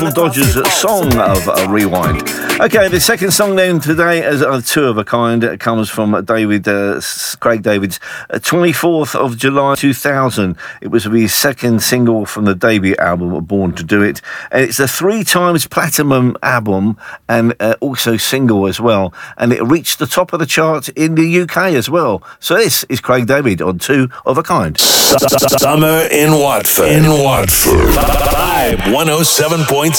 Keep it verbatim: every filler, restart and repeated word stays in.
Dodgers song of uh, Rewind. Okay, the second song then today as uh, two of a kind uh, comes from David, uh, Craig David's uh, twenty-fourth of July two thousand. It was his second single from the debut album Born to Do It, and it's a three times platinum album and uh, also single as well, and it reached the top of the chart in the U K as well. So this is Craig David on Two of a Kind. Summer in Watford. In Watford. Vibe one oh seven point